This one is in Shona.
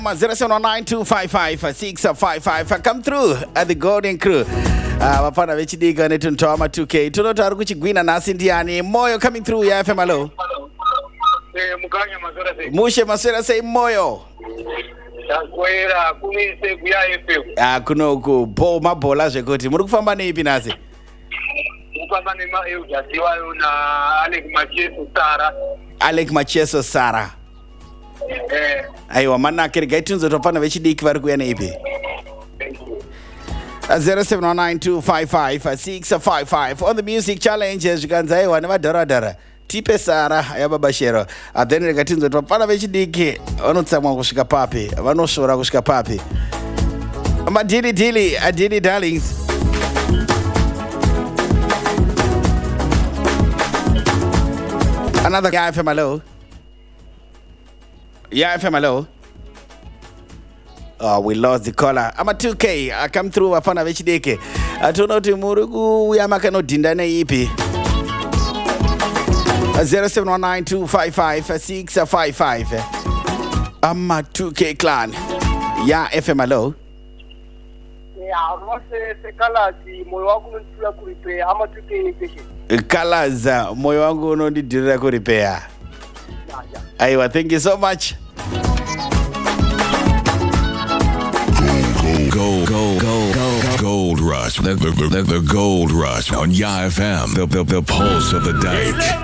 0792555655 come through at the Golden Crew. Vapana vechidika netuntawa 2K tunotari kuchigwina nasi ndiani Moyo coming through ya FM. Hello mukanya masora sei mushe masera sei Moyo takwera kumise kuya FM kunoku mabhola zvekuti muri kufamba neipi nasi kufamba nema eudasiwa na Alec Macheso Sara aiwa manake regai tinzotopana vechidiki vari kuya neipi 0719255655 on the music challenge zvikanzi aiwa nevadharadhara tipe Sara yababashero then rega tinzotopana vechidiki vanotsamwa kusvika papi vanosvora kusvika papi madili darlings. Another guy from hello. Yeah, FM, hello. Oh, we lost the caller. I'm a 2K. I come through a fan of HDK. I don't know to Murugu. Yamakano Dindane EP. 0719255655. I'm a 2K clan. Yeah, FM, hello. Yeah, se colors moyo wangu unataka kurepair ama 2K patient. Colors moyo wangu unataka kurepair. Aiwa, thank you so much. Gold Rush. The Gold Rush on YFM. The pulse of the day.